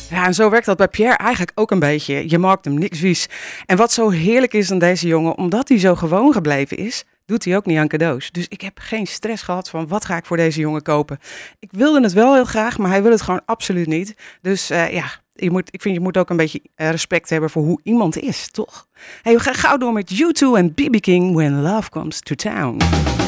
Ja, en zo werkt dat bij Pierre eigenlijk ook een beetje. Je maakt hem niks vies. En wat zo heerlijk is aan deze jongen, omdat hij zo gewoon gebleven is, doet hij ook niet aan cadeaus. Dus ik heb geen stress gehad van wat ga ik voor deze jongen kopen. Ik wilde het wel heel graag, maar hij wil het gewoon absoluut niet. Dus ik vind je moet ook een beetje respect hebben voor hoe iemand is, toch? Hey, we gaan gauw door met U2 en BB King, When Love Comes to Town.